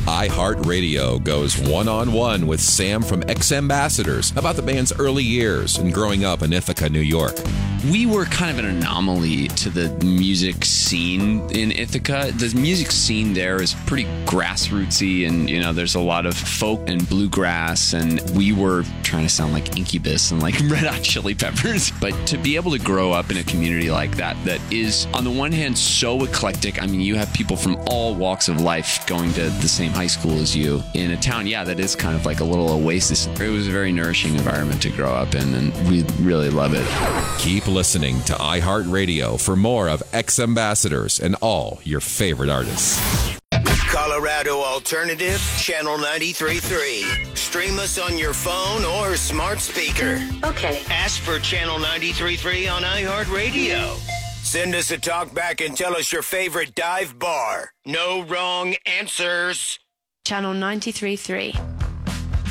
iHeartRadio goes one-on-one with Sam from X-Ambassadors about the band's early years and growing up in Ithaca, New York. We were kind of an anomaly to the music scene in Ithaca. The music scene there is pretty grassrootsy, and there's a lot of folk and bluegrass, and we were trying to sound like Incubus and like Red Hot Chili Peppers. But to be able to grow up in a community like that is on the one hand so eclectic. I mean, you have people from all walks of life going to the same high school as you in a town. Yeah, that is kind of like a little oasis. It was a very nourishing environment to grow up in, and we really love it. Keep listening to iHeartRadio for more of X-Ambassadors and all your favorite artists. Colorado Alternative, Channel 93.3. Stream us on your phone or smart speaker. Okay. Ask for Channel 93.3 on iHeartRadio. Send us a talk back and tell us your favorite dive bar. No wrong answers. Channel 93.3.